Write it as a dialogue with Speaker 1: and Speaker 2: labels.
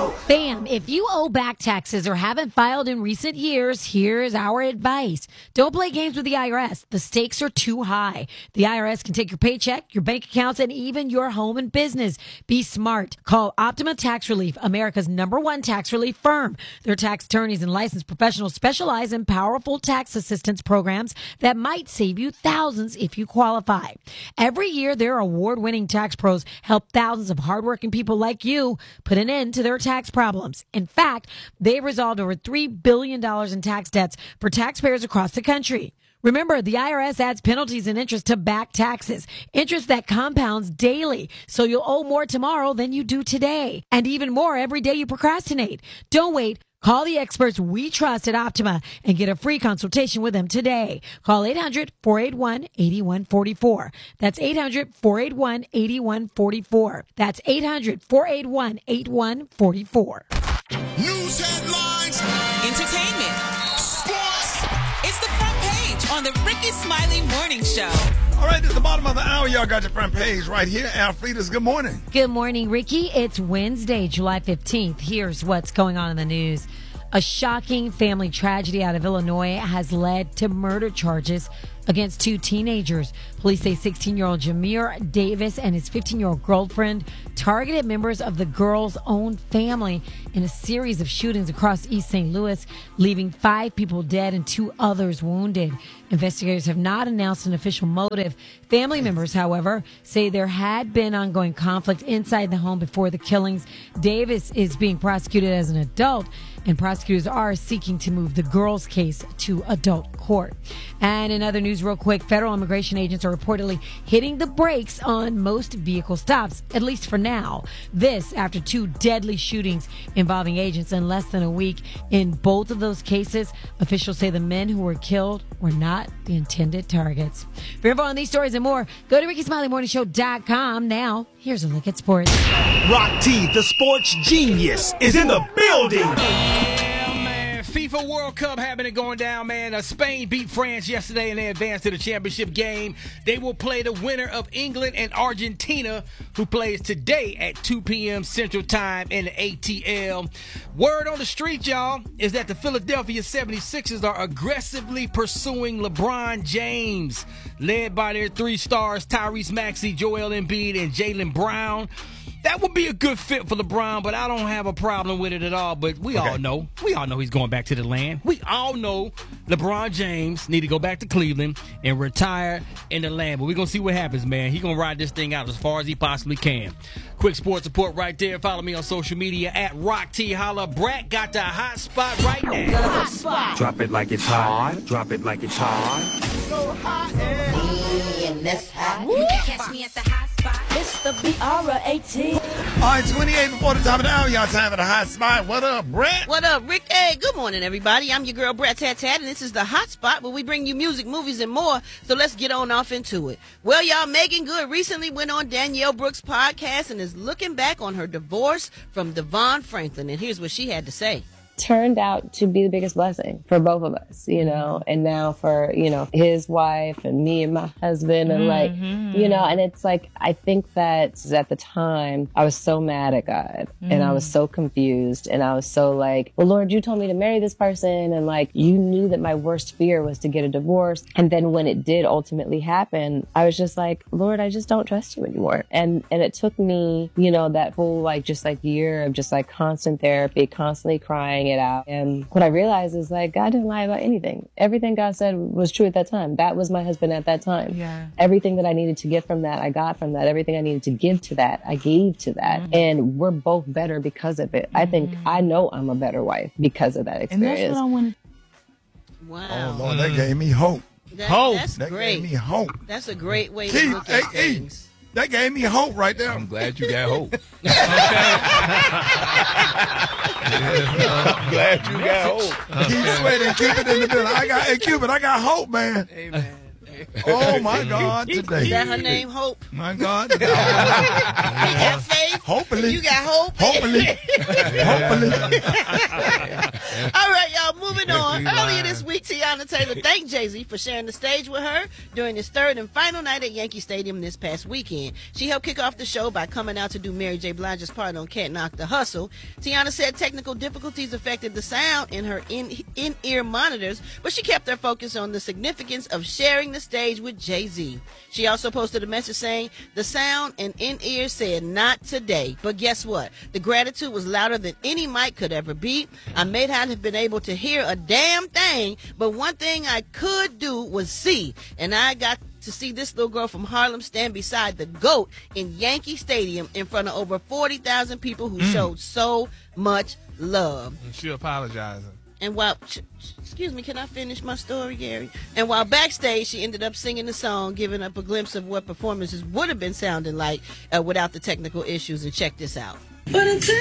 Speaker 1: Bam! If you owe back taxes or haven't filed in recent years, here's our advice. Don't play games with the IRS. The stakes are too high. The IRS can take your paycheck, your bank accounts, and even your home and business. Be smart. Call Optima Tax Relief, America's #1 tax relief firm. Their tax attorneys and licensed professionals specialize in powerful tax assistance programs that might save you thousands if you qualify. Every year, their award-winning tax pros help thousands of hardworking people like you put an end to their tax problems. In fact, they've resolved over $3 billion in tax debts for taxpayers across the country. Remember, the IRS adds penalties and interest to back taxes, interest that compounds daily, so you'll owe more tomorrow than you do today, and even more every day you procrastinate. Don't wait. Call the experts we trust at Optima and get a free consultation with them today. Call 800-481-8144. That's 800-481-8144. That's 800-481-8144.
Speaker 2: News headlines,
Speaker 3: entertainment, sports. It's the front page on the Ricky Smiley Morning Show.
Speaker 2: All right, at the bottom of the hour, y'all got your front page right here. Alfreda's, good morning.
Speaker 1: Good morning, Ricky. It's Wednesday, July 15th. Here's what's going on in the news. A shocking family tragedy out of Illinois has led to murder charges against 2 teenagers. Police say 16-year-old Jameer Davis and his 15-year-old girlfriend targeted members of the girl's own family in a series of shootings across East St. Louis, leaving 5 people dead and 2 others wounded. Investigators have not announced an official motive. Family members, however, say there had been ongoing conflict inside the home before the killings. Davis is being prosecuted as an adult, and prosecutors are seeking to move the girl's case to adult court. And in other news, real quick, federal immigration agents are reportedly hitting the brakes on most vehicle stops, at least for now. This after 2 deadly shootings involving agents in less than a week. In both of those cases, officials say the men who were killed were not the intended targets. For info on these stories and more, go to RickySmileyMorningShow.com. Now, here's a look at sports.
Speaker 4: Rock T, the sports genius, is in the building.
Speaker 5: FIFA World Cup happening, going down, man. Spain beat France yesterday and they advanced to the championship game. They will play the winner of England and Argentina, who plays today at 2 p.m. Central Time in the ATL. Word on the street, y'all, is that the Philadelphia 76ers are aggressively pursuing LeBron James, led by their 3 stars, Tyrese Maxey, Joel Embiid, and Jaylen Brown. That would be a good fit for LeBron, but I don't have a problem with it at all. But we all know he's going back to the land. We all know LeBron James need to go back to Cleveland and retire in the land. But we're going to see what happens, man. He's going to ride this thing out as far as he possibly can. Quick sports report right there. Follow me on social media at Rock T. Holla. Brat got the hot spot right now.
Speaker 6: The hot spot.
Speaker 4: Drop it like it's hot. Drop it like it's hot.
Speaker 6: So hot and this hot. You can catch me at the hot spot. It's the BR18.
Speaker 2: All right, 28 before the top of the hour, y'all time for the hot spot. What up, Brett?
Speaker 7: What up, Rick? Hey, good morning, everybody. I'm your girl, Brett Tat Tat, and this is the hot spot where we bring you music, movies, and more. So let's get on off into it. Well, y'all, Megan Good recently went on Danielle Brooks' podcast and is looking back on her divorce from Devon Franklin. And here's what she had to say.
Speaker 8: Turned out to be the biggest blessing for both of us, and now for, his wife and me and my husband and and it's like, I think that at the time I was so mad at God and I was so confused and I was so like, well, Lord, you told me to marry this person. And like, you knew that my worst fear was to get a divorce. And then when it did ultimately happen, I was just like, Lord, I just don't trust you anymore. And it took me, that whole year of just constant therapy, constantly crying it out. And what I realized is God didn't lie about anything. Everything God said was true at that time. That was my husband at that time.
Speaker 1: Yeah.
Speaker 8: Everything that I needed to get from that, I got from that. Everything I needed to give to that, I gave to that. And we're both better because of it. I know I'm a better wife because of that experience.
Speaker 1: And that's what I wanted.
Speaker 7: Wow.
Speaker 2: Oh, Lord, that gave me hope.
Speaker 7: That's
Speaker 2: That
Speaker 7: great.
Speaker 2: gave me hope.
Speaker 7: That's a great way to look at things.
Speaker 2: That gave me hope right there.
Speaker 9: I'm glad you got hope.
Speaker 2: I'm glad you got hope. Keep sweating, Cupid in the middle. I got hope, man.
Speaker 5: Amen.
Speaker 2: Oh, my God, today.
Speaker 7: Is that her name, Hope?
Speaker 2: My God.
Speaker 7: You got faith?
Speaker 2: Hopefully.
Speaker 7: You got hope?
Speaker 2: Hopefully. Hopefully.
Speaker 7: All right, y'all, moving on.
Speaker 2: You
Speaker 7: Earlier
Speaker 2: lying.
Speaker 7: this week, Tiana Taylor thanked Jay-Z for sharing the stage with her during his third and final night at Yankee Stadium this past weekend. She helped kick off the show by coming out to do Mary J. Blige's part on Can't Knock the Hustle. Tiana said technical difficulties affected the sound in her in-ear monitors, but she kept her focus on the significance of sharing the stage with Jay-Z. She also posted a message saying, "The sound and in-ear said not today, but guess what? The gratitude was louder than any mic could ever be. I may not have been able to hear a damn thing, but one thing I could do was see, and I got to see this little girl from Harlem stand beside the GOAT in Yankee Stadium in front of over 40,000 people who showed so much love."
Speaker 2: And she apologizing.
Speaker 7: And while, excuse me, can I finish my story, Gary? And while backstage, she ended up singing the song, giving up a glimpse of what performances would have been sounding like without the technical issues. And check this out.